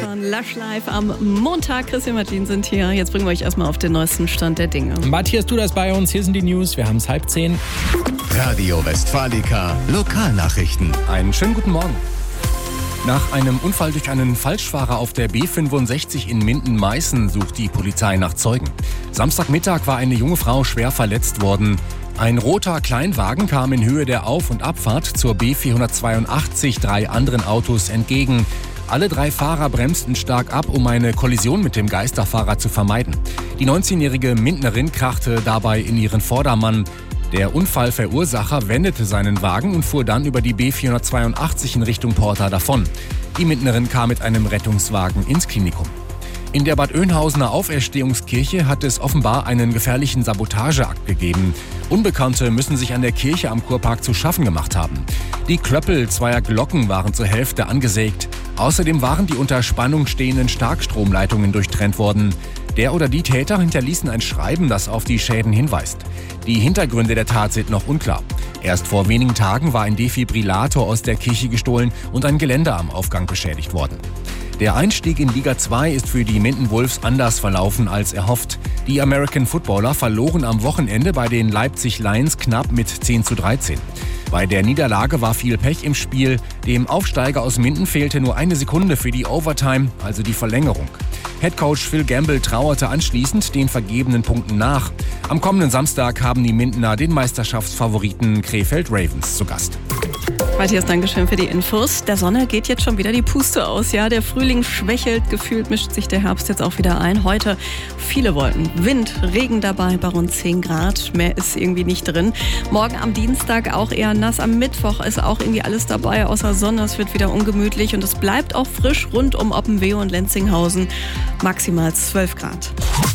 hören. Lush Live am Montag. Christian Martin sind hier. Jetzt bringen wir euch erstmal auf den neuesten Stand der Dinge. Matthias, du das bei uns. Hier sind die News. Wir haben es 9:30. Radio Westfalica Lokalnachrichten. Einen schönen guten Morgen. Nach einem Unfall durch einen Falschfahrer auf der B65 in Minden-Meißen sucht die Polizei nach Zeugen. Samstagmittag war eine junge Frau schwer verletzt worden. Ein roter Kleinwagen kam in Höhe der Auf- und Abfahrt zur B482 3 anderen Autos entgegen. Alle 3 Fahrer bremsten stark ab, um eine Kollision mit dem Geisterfahrer zu vermeiden. Die 19-jährige Mindenerin krachte dabei in ihren Vordermann. Der Unfallverursacher wendete seinen Wagen und fuhr dann über die B482 in Richtung Porta davon. Die Mindenerin kam mit einem Rettungswagen ins Klinikum. In der Bad Oeynhausener Auferstehungskirche hat es offenbar einen gefährlichen Sabotageakt gegeben. Unbekannte müssen sich an der Kirche am Kurpark zu schaffen gemacht haben. Die Klöppel zweier Glocken waren zur Hälfte angesägt. Außerdem waren die unter Spannung stehenden Starkstromleitungen durchtrennt worden. Der oder die Täter hinterließen ein Schreiben, das auf die Schäden hinweist. Die Hintergründe der Tat sind noch unklar. Erst vor wenigen Tagen war ein Defibrillator aus der Kirche gestohlen und ein Geländer am Aufgang beschädigt worden. Der Einstieg in Liga 2 ist für die Minden Wolves anders verlaufen als erhofft. Die American Footballer verloren am Wochenende bei den Leipzig Lions knapp mit 10:13. Bei der Niederlage war viel Pech im Spiel. Dem Aufsteiger aus Minden fehlte nur eine Sekunde für die Overtime, also die Verlängerung. Headcoach Phil Gamble trauerte anschließend den vergebenen Punkten nach. Am kommenden Samstag haben die Mindener den Meisterschaftsfavoriten Krefeld Ravens zu Gast. Matthias, Dankeschön für die Infos. Der Sonne geht jetzt schon wieder die Puste aus. Ja, der Frühling schwächelt, gefühlt mischt sich der Herbst jetzt auch wieder ein. Heute viele Wolken, Wind, Regen dabei bei rund 10 Grad. Mehr ist irgendwie nicht drin. Morgen am Dienstag auch eher nass. Am Mittwoch ist auch irgendwie alles dabei, außer Sonne. Es wird wieder ungemütlich und es bleibt auch frisch rund um Oppenwehe und Lenzinghausen. Maximal 12 Grad.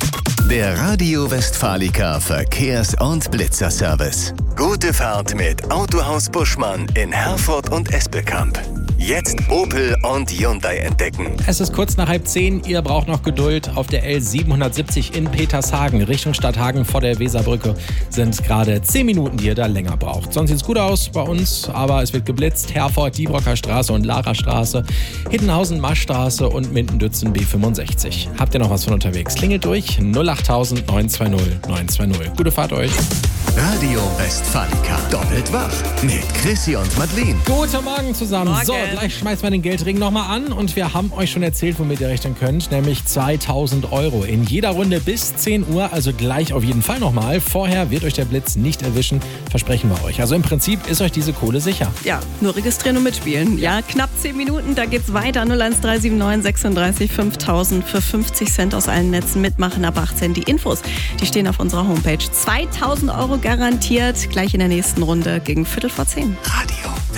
Der Radio Westfalica Verkehrs- und Blitzerservice. Gute Fahrt mit Autohaus Buschmann in Herford und Espelkamp. Jetzt Opel und Hyundai entdecken. Es ist kurz nach 9:30. Ihr braucht noch Geduld. Auf der L770 in Petershagen, Richtung Stadthagen vor der Weserbrücke, sind gerade 10 Minuten, die ihr da länger braucht. Sonst sieht es gut aus bei uns, aber es wird geblitzt. Herford, Diebrocker Straße und Lara Straße, Hiddenhausen, Maschstraße und Minden-Dützen B65. Habt ihr noch was von unterwegs? Klingelt durch 08000 920 920. Gute Fahrt euch. Radio Westfalica. Doppelt wach mit Chrissy und Madeleine. Guten Morgen zusammen. Morgen. So, gleich schmeißen wir den Geldring nochmal an und wir haben euch schon erzählt, womit ihr rechnen könnt, nämlich 2000 € in jeder Runde bis 10 Uhr, also gleich auf jeden Fall nochmal. Vorher wird euch der Blitz nicht erwischen, versprechen wir euch. Also im Prinzip ist euch diese Kohle sicher. Ja, nur registrieren und mitspielen. Ja, knapp 10 Minuten, da geht's weiter. 01379 36 5000 für 50 Cent aus allen Netzen mitmachen. Ab 18 die Infos, die stehen auf unserer Homepage. 2000 € garantiert, gleich in der nächsten Runde gegen 9:15. Radio